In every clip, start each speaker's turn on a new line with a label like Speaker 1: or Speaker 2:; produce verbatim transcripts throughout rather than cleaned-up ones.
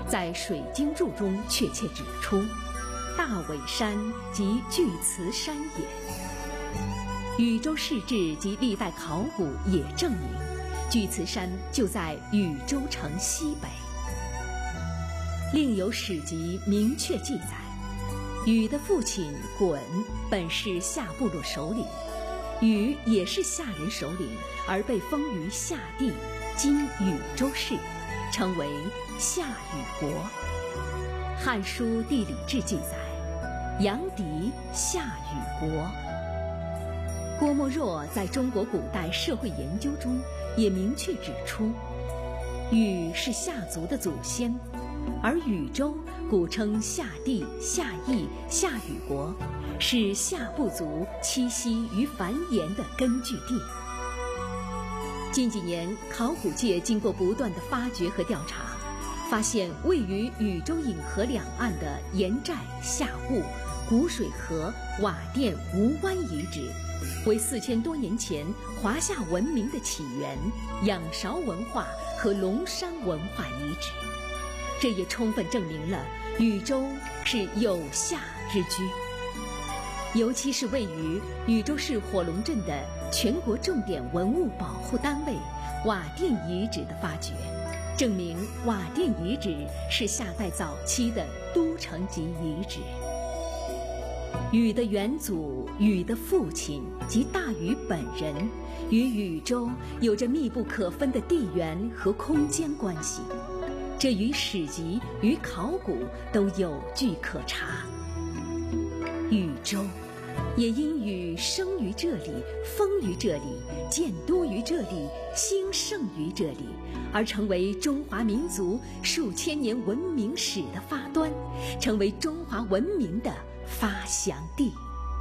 Speaker 1: 在《水经注》中确切指出，大尾山即巨慈山也。禹州市志及历代考古也证明，巨慈山就在禹州城西北。另有史籍明确记载，禹的父亲鲧本是夏部落首领，禹也是夏人首领，而被封于夏地，今禹州市，称为夏禹国。《汉书地理志》记载，阳翟夏禹国。郭沫若在中国古代社会研究中也明确指出，禹是夏族的祖先，而禹州古称夏地、夏邑、夏禹国，是夏部族栖息与繁衍的根据地。近几年，考古界经过不断的发掘和调查，发现位于禹州引河两岸的盐寨、夏坞、古水河、瓦店、吴湾遗址，为四千多年前华夏文明的起源、仰韶文化和龙山文化遗址。这也充分证明了禹州是有夏之居。尤其是位于禹州市火龙镇的全国重点文物保护单位瓦店遗址的发掘，证明瓦店遗址是夏代早期的都城级遗址。禹的元祖、禹的父亲及大禹本人与禹州有着密不可分的地缘和空间关系，这与史籍与考古都有据可查。禹州也因禹生于这里，封于这里，建都于这里，兴盛于这里，而成为中华民族数千年文明史的发端，成为中华文明的发祥地。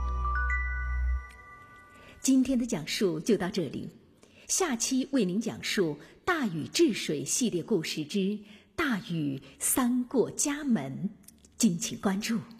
Speaker 1: 今天的讲述就到这里，下期为您讲述大禹治水系列故事之大禹三过家门，敬请关注。